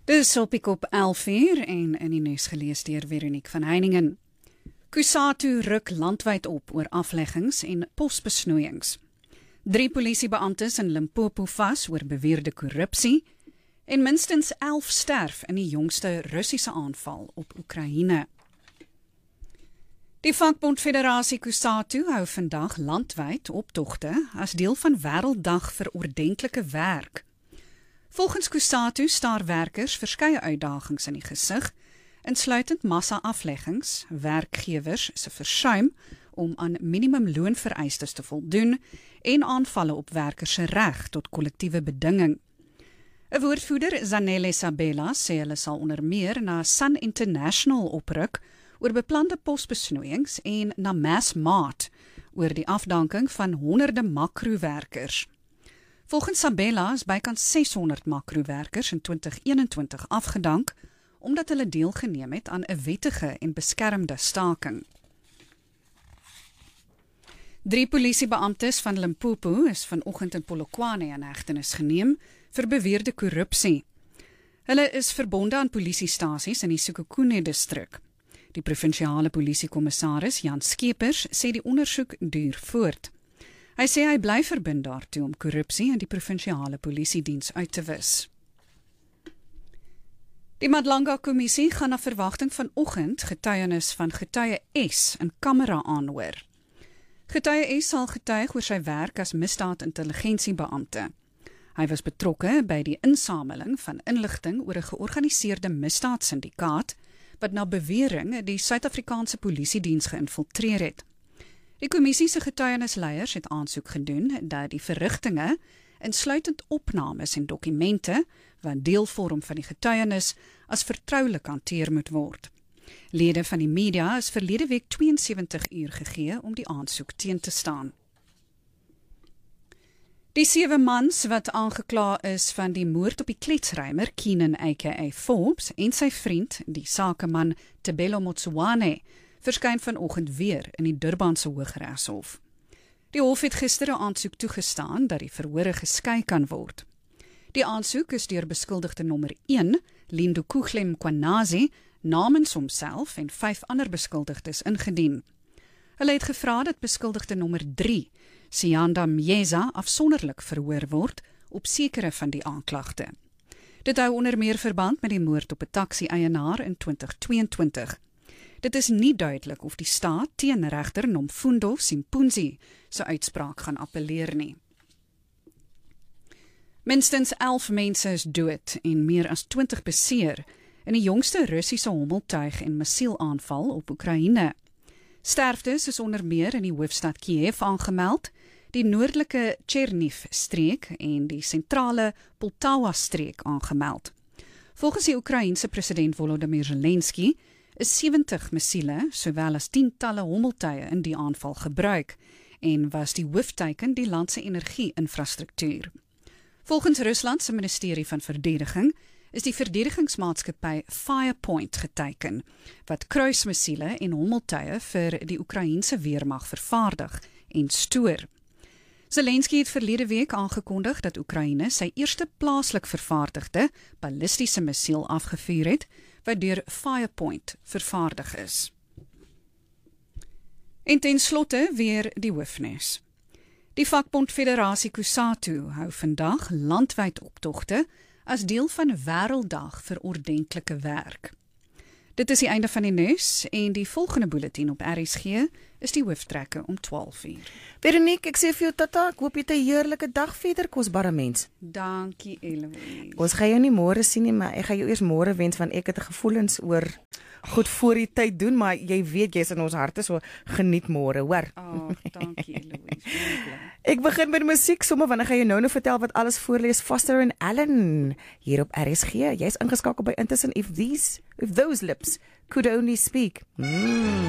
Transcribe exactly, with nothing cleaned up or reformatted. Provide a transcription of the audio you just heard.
Dis op die kop elf uur en in die nuus gelees deur Veronique van Heiningen. Kusatu ruk landwyd op oor afleggings en posbesnoeiings. Drie polisiebeamptes in Limpopo vas oor beweerde korrupsie en minstens elf sterf in die jongste Russiese aanval op Oekraïne. Die vakbond Federasie Kusatu hou vandag landwyd optogte as deel van Wêrelddag vir Ordentlike Werk. Volgens Kusatu staar werkers verskeie uitdagings in die gesig, insluitend massa-afleggings, werkgewers se versuim om aan minimumloonvereistes te voldoen en aanvalle op werkers se reg tot kollektiewe bedinging. 'n Woordvoerder, Zanele Sabela, sê hulle sal onder meer na Sun International opruk oor beplande posbesnoeiings en na Massmart oor die afdanking van honderde makrowerkers. Volgens Sabela is bykans seshonderd makrowerkers in twintig eenentwintig afgedank omdat hulle deelgeneem het aan 'n wettige en beskermde staking. Drie polisiebeamptes van Limpopo is vanoggend in Polokwane in hegtenis geneem vir beweerde korrupsie. Hulle is verbonde aan polisiestasies in die Sekhukhune-distrik. Die provinsiale polisiekommissaris Jan Skeepers sê die ondersoek duur voort. Hy sê hy bly verbind daartoe om korrupsie in die provinsiale polisiediens uit te wis. Die Madlanga-kommissie gaan na verwagting vanoggend getuienis van getuie S in kamera aanhoor. Getuie S sal getuig oor sy werk as misdaadintelligensiebeampte. Hy was betrokke by die insameling van inligting oor 'n georganiseerde misdaadsyndikaat wat na bewering die Suid-Afrikaanse polisiediens geïnfiltreer het. Die kommissie se getuienisleiers het aansoek gedoen dat die verrigtinge, insluitend opnames en dokumente wat deel vorm van die getuienis, as vertroulik hanteer moet word. Lede van die media is verlede week tweeënsewentig uur gegee om die aansoek teen te staan. Die sewe mans wat aangekla is van die moord op die kletsrymer Keenan aka Forbes en sy vriend, die sakeman Tebelo Motsoane, verskyn vanoggend weer in die Durbanse Hooggeregshof. Die hof het gister 'n aansoek toegestaan dat die verhore geskei kan word. Die aansoek is deur beskuldigde nommer een, Lindo Kuglem Kwanazi, namens homself en vyf ander beskuldigdes ingedien. Hulle het gevra dat beskuldigde nommer drie, Sianda Mjeza, afsonderlik verhoor word op sekere van die aanklagte. Dit hou onder meer verband met die moord op 'n taxi-eienaar in twintig tweeëntwintig. Dit is nie duidelik of die staat teen regter Nomfundo Simpunzi se uitspraak gaan appeleer nie. Minstens elf mense is dood en meer as twintig beseer in die jongste Russiese hommeltuig en missielaanval op Oekraïne. Sterftes is onder meer in die hoofstad Kiev aangemeld, die noordelike Cherniv-streek en die sentrale Poltawa-streek aangemeld. Volgens die Oekraïense president Volodymyr Zelensky is sewentig missiele, sowel as tientalle hommeltuie in die aanval gebruik en was die hoofteiken die land se energie-infrastruktuur. Volgens Rusland se ministerie van verdediging is die verdedigingsmaatskappy Firepoint geteiken, wat kruismissiele en hommeltuie vir die Oekraïense weermag vervaardig en stoor. Zelensky het verlede week aangekondig dat Oekraïne sy eerste plaaslik vervaardigde ballistiese missiel afgevuur het, wat deur Firepoint vervaardig is. En ten slotte weer die hoofnuus. Die vakbond Federasie Kusatu hou vandag landwyd optogte as deel van Wêrelddag vir Ordentlike Werk. Dit is die einde van die nuus en die volgende bulletin op R S G is die hooftrekke om twaalf uur. Veronique, ek sê vir jou tata, ek hoop jy het 'n heerlike dag verder, kosbare mens. Dankie, Eloise. Ons gaan jou nie môre sien nie, maar ek gaan jou eers môre wens, want ek het gevoelens oor goed voor die tyd doen, maar jy weet jy's in ons harte, so geniet môre, hoor. Oh, dankie, Eloise. Ek begin met musiek sommer, want ek gaan jou nou nou vertel wat alles voorlees. Foster and Allen hier op R S G. Jy's ingeskakel by Intussen If These, If Those Lips Could Only Speak. Mm.